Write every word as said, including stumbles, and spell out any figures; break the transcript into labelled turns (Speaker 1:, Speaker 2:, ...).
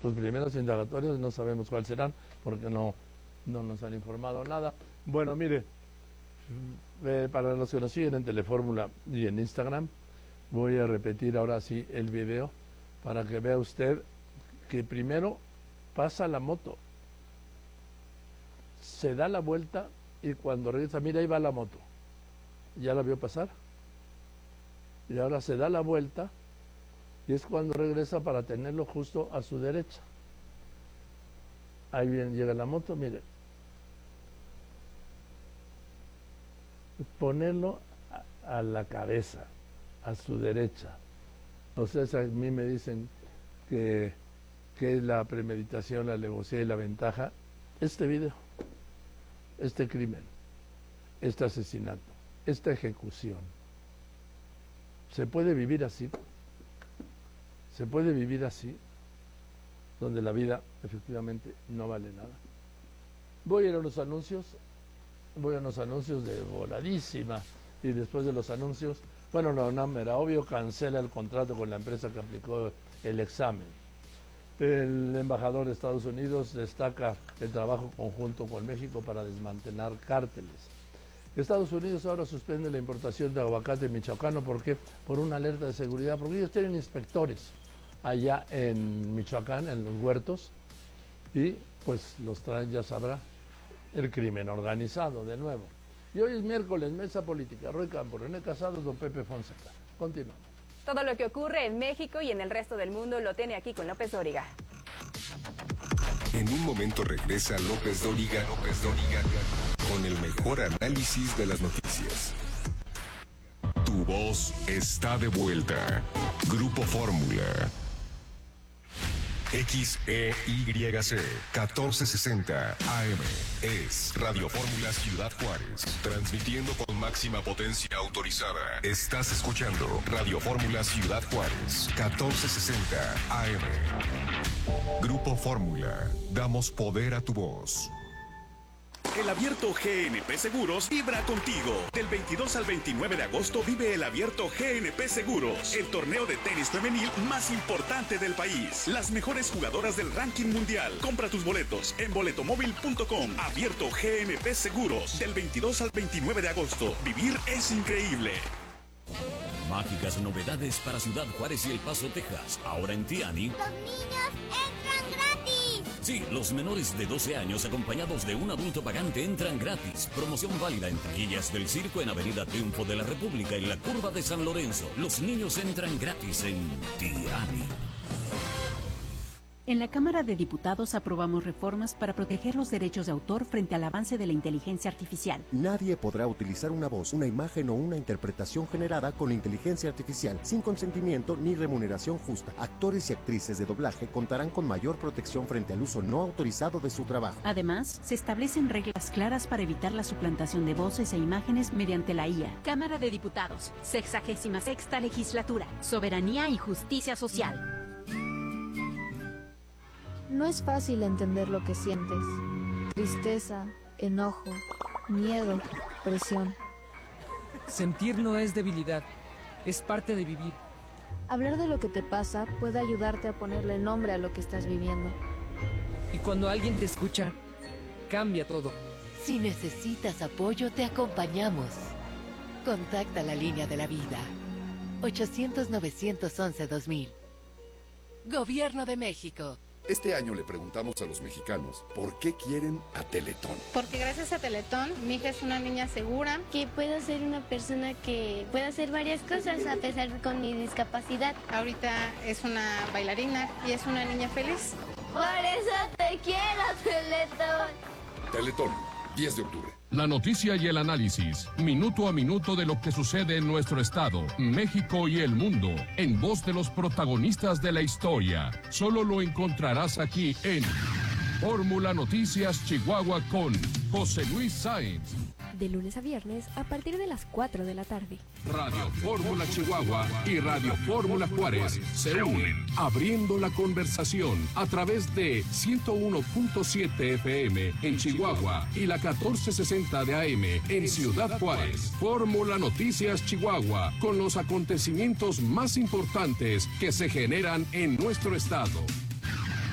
Speaker 1: sus primeros indagatorios, no sabemos cuáles serán, porque no, no nos han informado nada. Bueno, mire, eh, para los que nos siguen en Telefórmula y en Instagram, voy a repetir ahora sí el video para que vea usted que primero pasa la moto, se da la vuelta y cuando regresa, mira, ahí va la moto, ya la vio pasar, y ahora se da la vuelta y es cuando regresa para tenerlo justo a su derecha. Ahí bien llega la moto, mire, ponerlo a, a la cabeza, a su derecha. O sea, a mí me dicen que, que es la premeditación, la alevosía y la ventaja. Este video, este crimen, este asesinato, esta ejecución, ¿se puede vivir así? ¿Se puede vivir así? Donde la vida efectivamente no vale nada. Voy a ir a unos anuncios, voy a unos anuncios de voladísima, y después de los anuncios, bueno, no, no, era obvio, cancela el contrato con la empresa que aplicó el examen. El embajador de Estados Unidos destaca el trabajo conjunto con México para desmantelar cárteles. Estados Unidos ahora suspende la importación de aguacate michoacano, ¿por qué? Por una alerta de seguridad, porque ellos tienen inspectores allá en Michoacán, en los huertos, y pues los traen, ya sabrá, el crimen organizado de nuevo. Y hoy es miércoles, Mesa Política, Roy Campos, René Casados, don Pepe Fonseca. Continuamos.
Speaker 2: Todo lo que ocurre en México y en el resto del mundo lo tiene aquí con López Dóriga.
Speaker 3: En un momento regresa López Dóriga, López Dóriga, con el mejor análisis de las noticias. Tu voz está de vuelta. Grupo Fórmula. X E Y C catorce sesenta A M es Radio Fórmula Ciudad Juárez, transmitiendo con máxima potencia autorizada. Estás escuchando Radio Fórmula Ciudad Juárez, catorce sesenta A M. Grupo Fórmula, damos poder a tu voz.
Speaker 4: El Abierto G N P Seguros vibra contigo. Del veintidós al veintinueve de agosto vive el Abierto G N P Seguros, el torneo de tenis femenil más importante del país. Las mejores jugadoras del ranking mundial. Compra tus boletos en boletomóvil punto com. Abierto G N P Seguros, del veintidós al veintinueve de agosto. Vivir es increíble.
Speaker 5: Mágicas novedades para Ciudad Juárez y El Paso, Texas. Ahora en Tiani.
Speaker 6: ¡Los niños entran gratis!
Speaker 5: Sí, los menores de doce años acompañados de un adulto pagante entran gratis. Promoción válida en taquillas del circo en Avenida Triunfo de la República y la Curva de San Lorenzo. Los niños entran gratis en Tiani.
Speaker 7: En la Cámara de Diputados aprobamos reformas para proteger los derechos de autor frente al avance de la inteligencia artificial.
Speaker 8: Nadie podrá utilizar una voz, una imagen o una interpretación generada con inteligencia artificial sin consentimiento ni remuneración justa. Actores y actrices de doblaje contarán con mayor protección frente al uso no autorizado de su trabajo.
Speaker 7: Además, se establecen reglas claras para evitar la suplantación de voces e imágenes mediante la I A. Cámara de Diputados, sexagésima sexta legislatura, soberanía y justicia social.
Speaker 9: No es fácil entender lo que sientes. Tristeza, enojo, miedo, presión.
Speaker 10: Sentir no es debilidad, es parte de vivir.
Speaker 9: Hablar de lo que te pasa puede ayudarte a ponerle nombre a lo que estás viviendo.
Speaker 10: Y cuando alguien te escucha, cambia todo.
Speaker 11: Si necesitas apoyo, te acompañamos. Contacta la línea de la vida. ochocientos, novecientos once, dos mil. Gobierno de México.
Speaker 12: Este año le preguntamos a los mexicanos por qué quieren a Teletón.
Speaker 13: Porque gracias a Teletón, mi hija es una niña segura.
Speaker 14: Que puedo ser una persona que puede hacer varias cosas a pesar con mi discapacidad.
Speaker 13: Ahorita es una bailarina y es una niña feliz.
Speaker 14: Por eso te quiero, Teletón.
Speaker 12: Teletón, diez de octubre.
Speaker 15: La noticia y el análisis, minuto a minuto de lo que sucede en nuestro estado, México y el mundo, en voz de los protagonistas de la historia. Solo lo encontrarás aquí en Fórmula Noticias Chihuahua con José Luis Sáenz.
Speaker 16: De lunes a viernes a partir de las cuatro de la tarde.
Speaker 15: Radio Fórmula Chihuahua y Radio Fórmula Juárez se unen, abriendo la conversación a través de ciento uno punto siete F M en Chihuahua y la catorce sesenta de A M en Ciudad Juárez. Fórmula Noticias Chihuahua, con los acontecimientos más importantes que se generan en nuestro estado.